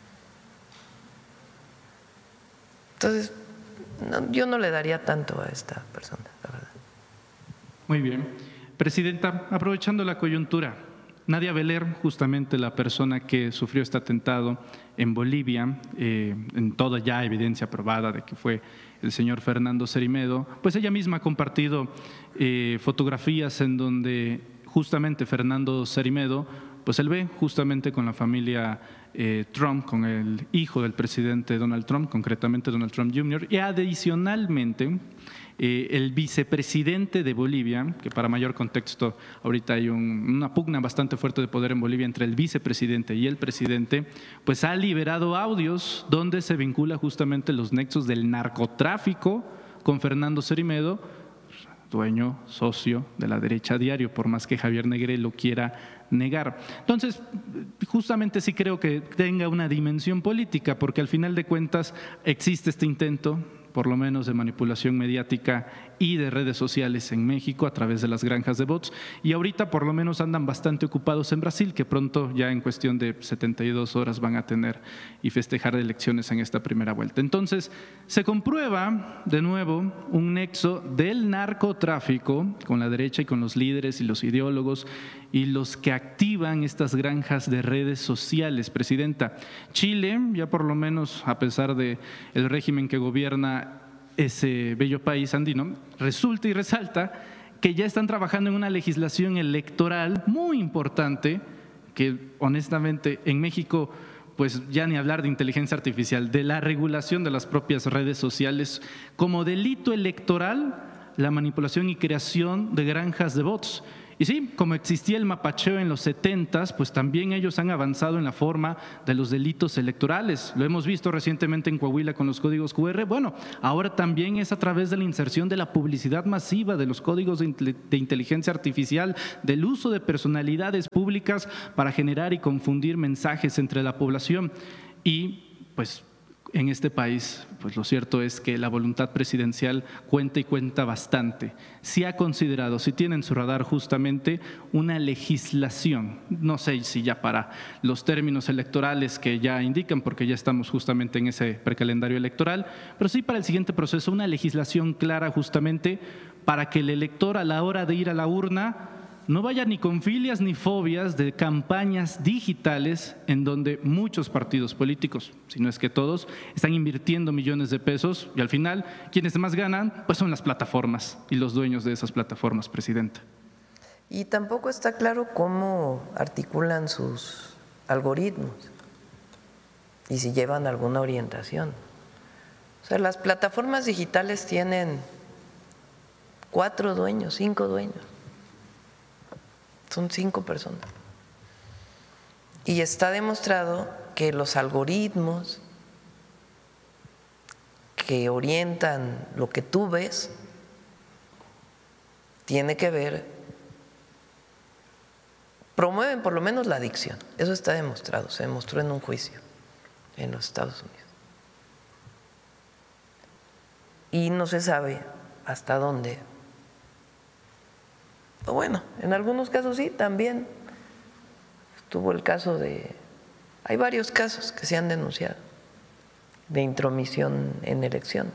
Entonces, no, yo no le daría tanto a esta persona, la verdad. Muy bien. Presidenta, aprovechando la coyuntura, Nadia Veler, justamente la persona que sufrió este atentado en Bolivia, eh, en toda ya evidencia probada de que fue el señor Fernando Cerimedo, pues ella misma ha compartido eh, fotografías en donde justamente Fernando Cerimedo, pues él ve justamente con la familia eh, Trump, con el hijo del presidente Donald Trump, concretamente Donald Trump junior, y adicionalmente eh, el vicepresidente de Bolivia, que para mayor contexto ahorita hay un, una pugna bastante fuerte de poder en Bolivia entre el vicepresidente y el presidente, pues ha liberado audios donde se vincula justamente los nexos del narcotráfico con Fernando Cerimedo, dueño, socio de la derecha diario, por más que Javier Negrete lo quiera negar. Entonces, justamente sí creo que tenga una dimensión política, porque al final de cuentas existe este intento, por lo menos de manipulación mediática y de redes sociales en México a través de las granjas de bots, y ahorita por lo menos andan bastante ocupados en Brasil, que pronto ya en cuestión de setenta y dos horas van a tener y festejar elecciones en esta primera vuelta. Entonces se comprueba de nuevo un nexo del narcotráfico con la derecha y con los líderes y los ideólogos y los que activan estas granjas de redes sociales. Presidenta, Chile ya por lo menos, a pesar de el régimen que gobierna ese bello país andino, resulta y resalta que ya están trabajando en una legislación electoral muy importante que honestamente en México, pues ya ni hablar de inteligencia artificial, de la regulación de las propias redes sociales como delito electoral, la manipulación y creación de granjas de bots. Y sí, como existía el mapacheo en los setentas, pues también ellos han avanzado en la forma de los delitos electorales. Lo hemos visto recientemente en Coahuila con los códigos cu erre. Bueno, ahora también es a través de la inserción de la publicidad masiva, de los códigos de, de inteligencia artificial, del uso de personalidades públicas para generar y confundir mensajes entre la población. Y pues en este país, pues lo cierto es que la voluntad presidencial cuenta y cuenta bastante. Si ha considerado, si tiene en su radar justamente una legislación, no sé si ya para los términos electorales que ya indican, porque ya estamos justamente en ese precalendario electoral, pero sí para el siguiente proceso, una legislación clara justamente para que el elector a la hora de ir a la urna no vaya ni con filias ni fobias de campañas digitales en donde muchos partidos políticos, si no es que todos, están invirtiendo millones de pesos y al final quienes más ganan pues son las plataformas y los dueños de esas plataformas, Presidenta. Y tampoco está claro cómo articulan sus algoritmos y si llevan alguna orientación. O sea, las plataformas digitales tienen cuatro dueños, cinco dueños. Son cinco personas. Y está demostrado que los algoritmos que orientan lo que tú ves tiene que ver, promueven por lo menos la adicción. Eso está demostrado, se demostró en un juicio en los Estados Unidos. Y no se sabe hasta dónde. O bueno, en algunos casos sí, también tuvo el caso de, hay varios casos que se han denunciado de intromisión en elecciones.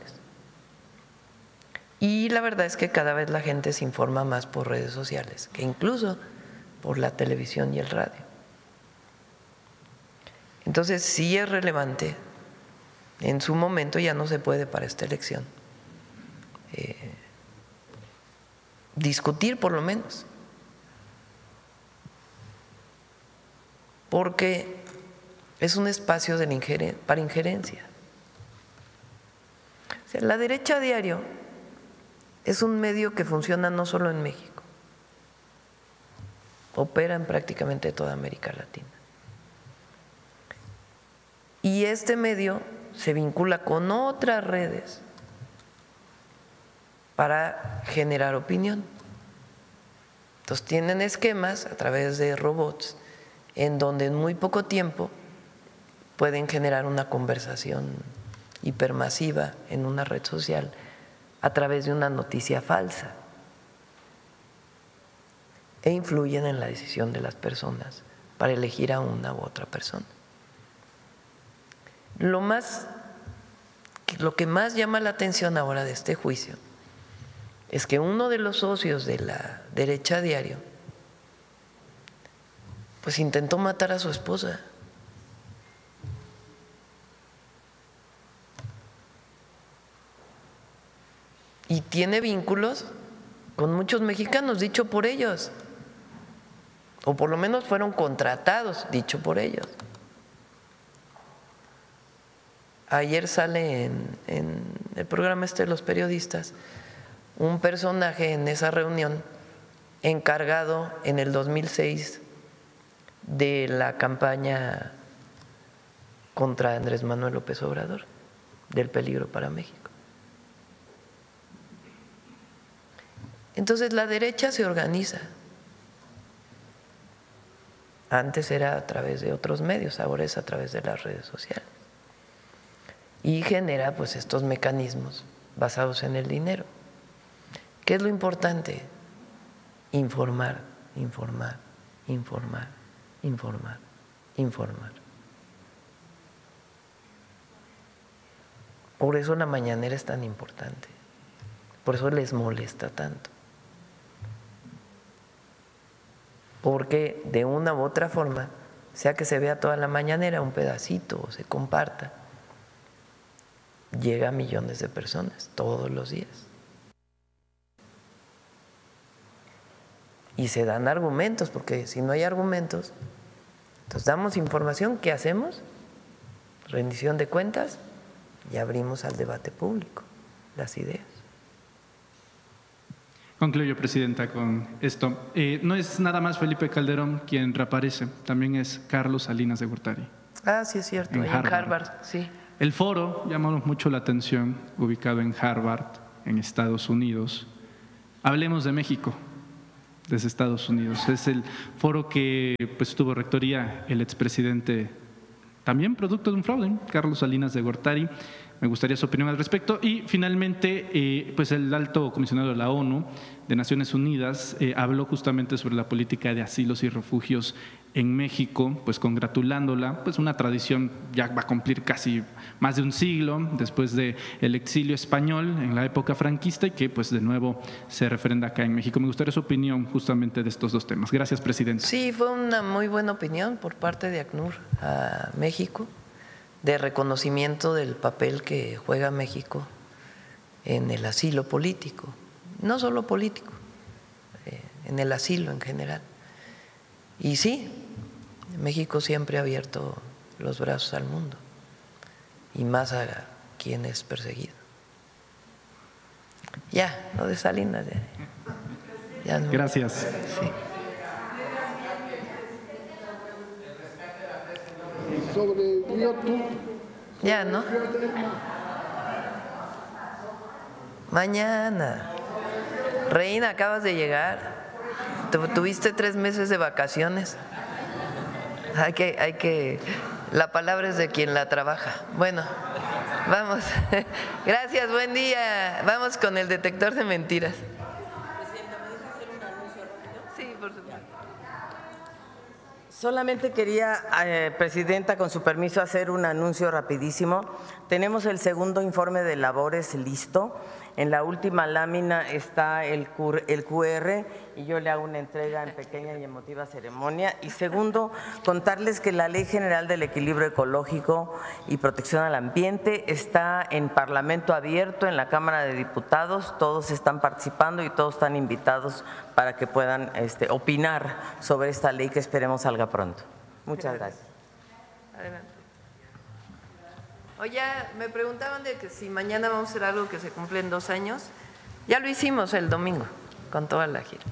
Y la verdad es que cada vez la gente se informa más por redes sociales, que incluso por la televisión y el radio. Entonces sí es relevante, en su momento ya no se puede para esta elección eh, discutir por lo menos, porque es un espacio de la ingeren- para injerencia. O sea, la derecha a diario es un medio que funciona no solo en México, opera en prácticamente toda América Latina. Y este medio se vincula con otras redes para generar opinión. Entonces tienen esquemas a través de robots en donde en muy poco tiempo pueden generar una conversación hipermasiva en una red social a través de una noticia falsa e influyen en la decisión de las personas para elegir a una u otra persona. Lo más, lo que más llama la atención ahora de este juicio es que uno de los socios de la derecha a diario pues intentó matar a su esposa. Y tiene vínculos con muchos mexicanos, dicho por ellos, o por lo menos fueron contratados, dicho por ellos. Ayer sale en, en el programa este de los periodistas un personaje en esa reunión encargado en el dos mil seis de la campaña contra Andrés Manuel López Obrador, del peligro para México. Entonces la derecha se organiza. Antes era a través de otros medios, ahora es a través de las redes sociales. Y genera pues estos mecanismos basados en el dinero. ¿Qué es lo importante? Informar, informar, informar, informar, informar. Por eso la mañanera es tan importante. Por eso les molesta tanto. Porque de una u otra forma, sea que se vea toda la mañanera, un pedacito, o se comparta, llega a millones de personas todos los días. Y se dan argumentos, porque si no hay argumentos, entonces damos información, ¿qué hacemos? Rendición de cuentas y abrimos al debate público las ideas. Concluyo, Presidenta, con esto. Eh, no es nada más Felipe Calderón quien reaparece, también es Carlos Salinas de Gortari. Ah, sí, es cierto, En en Harvard. Harvard, sí. El foro llamó mucho la atención, ubicado en Harvard, en Estados Unidos. Hablemos de México, desde Estados Unidos. Es el foro que pues, tuvo rectoría el expresidente, también producto de un fraude, Carlos Salinas de Gortari. Me gustaría su opinión al respecto. Y finalmente, eh, pues el alto comisionado de la ONU, de Naciones Unidas, eh, habló justamente sobre la política de asilos y refugios en México, pues congratulándola, pues una tradición ya va a cumplir casi más de un siglo después del exilio español en la época franquista y que pues de nuevo se refrenda acá en México. Me gustaría su opinión justamente de estos dos temas. Gracias, Presidente. Sí, fue una muy buena opinión por parte de ACNUR a México, de reconocimiento del papel que juega México en el asilo político, no solo político, eh, en el asilo en general. Y sí, México siempre ha abierto los brazos al mundo, y más a quien es perseguido. Ya, lo de Salinas, ya, ya no. Gracias. Sí. Sobre Río Tú. Ya, ¿no? Mañana. Reina, acabas de llegar. Tu- Tuviste tres meses de vacaciones. Hay que, hay que, la palabra es de quien la trabaja. Bueno, vamos. Gracias, buen día. Vamos con el detector de mentiras. Presidenta, ¿me deja hacer un anuncio rápido? Sí, por supuesto. Solamente quería, eh, Presidenta, con su permiso, hacer un anuncio rapidísimo. Tenemos el segundo informe de labores listo. En la última lámina está el Q R y yo le hago una entrega en pequeña y emotiva ceremonia. Y segundo, contarles que la Ley General del Equilibrio Ecológico y Protección al Ambiente está en Parlamento abierto, en la Cámara de Diputados. Todos están participando y todos están invitados para que puedan este, opinar sobre esta ley que esperemos salga pronto. Muchas gracias. Adelante. Oye, me preguntaban de que si mañana vamos a hacer algo que se cumple en dos años. Ya lo hicimos el domingo con toda la gira.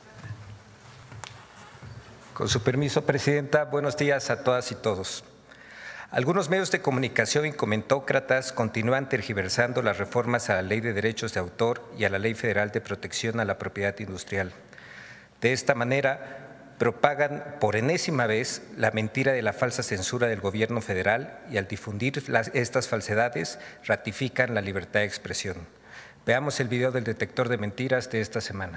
Con su permiso, Presidenta, buenos días a todas y todos. Algunos medios de comunicación y comentócratas continúan tergiversando las reformas a la Ley de Derechos de Autor y a la Ley Federal de Protección a la Propiedad Industrial. De esta manera, propagan por enésima vez la mentira de la falsa censura del gobierno federal y al difundir las, estas falsedades ratifican la libertad de expresión. Veamos el video del detector de mentiras de esta semana.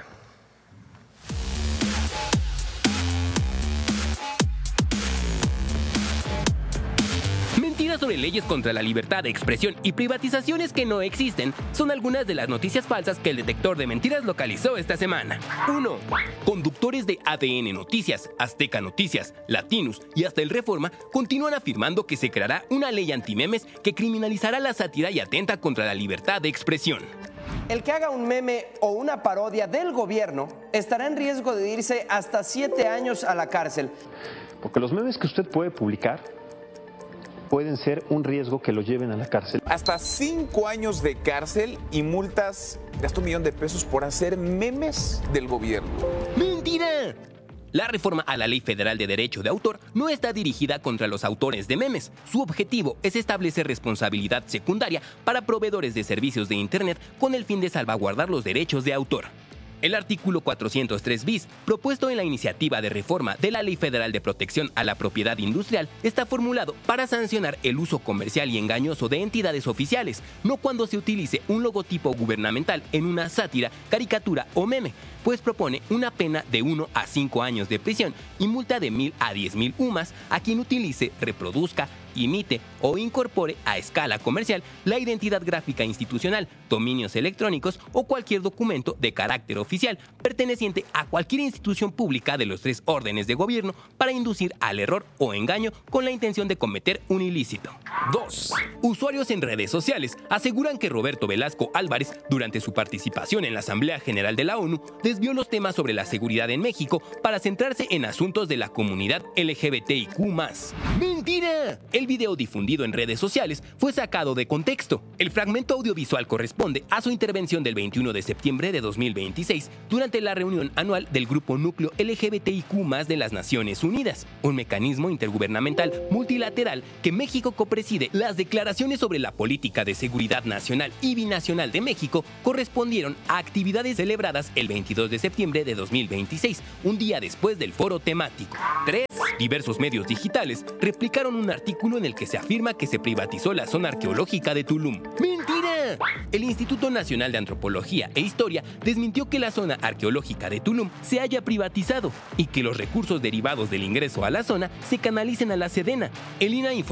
Mentiras sobre leyes contra la libertad de expresión y privatizaciones que no existen son algunas de las noticias falsas que el detector de mentiras localizó esta semana. uno. Conductores de A D N Noticias, Azteca Noticias, Latinus y hasta el Reforma continúan afirmando que se creará una ley antimemes que criminalizará la sátira y atenta contra la libertad de expresión. El que haga un meme o una parodia del gobierno estará en riesgo de irse hasta siete años a la cárcel. Porque los memes que usted puede publicar pueden ser un riesgo que lo lleven a la cárcel. Hasta cinco años de cárcel y multas de hasta un millón de pesos por hacer memes del gobierno. ¡Mentira! La reforma a la Ley Federal de Derecho de Autor no está dirigida contra los autores de memes. Su objetivo es establecer responsabilidad secundaria para proveedores de servicios de Internet con el fin de salvaguardar los derechos de autor. El artículo cuatrocientos tres bis, propuesto en la iniciativa de reforma de la Ley Federal de Protección a la Propiedad Industrial, está formulado para sancionar el uso comercial y engañoso de entidades oficiales, no cuando se utilice un logotipo gubernamental en una sátira, caricatura o meme, pues propone una pena de uno a cinco años de prisión y multa de mil a diez mil UMAS a quien utilice, reproduzca, imite o incorpore a escala comercial la identidad gráfica institucional, dominios electrónicos o cualquier documento de carácter oficial perteneciente a cualquier institución pública de los tres órdenes de gobierno para inducir al error o engaño con la intención de cometer un ilícito. dos. Usuarios en redes sociales aseguran que Roberto Velasco Álvarez, durante su participación en la Asamblea General de la ONU, desde desvió los temas sobre la seguridad en México para centrarse en asuntos de la comunidad L G B T I Q más. ¡Mentira! El video difundido en redes sociales fue sacado de contexto. El fragmento audiovisual corresponde a su intervención del veintiuno de septiembre de dos mil veintiséis durante la reunión anual del Grupo Núcleo L G B T I Q más de las Naciones Unidas, un mecanismo intergubernamental multilateral que México copreside. Las declaraciones sobre la política de seguridad nacional y binacional de México correspondieron a actividades celebradas el veintidós de septiembre de dos mil veintiséis, un día después del foro temático. tres. Diversos medios digitales replicaron un artículo en el que se afirma que se privatizó la zona arqueológica de Tulum. ¡Mentira! El Instituto Nacional de Antropología e Historia desmintió que la zona arqueológica de Tulum se haya privatizado y que los recursos derivados del ingreso a la zona se canalicen a la Sedena. El I N A informó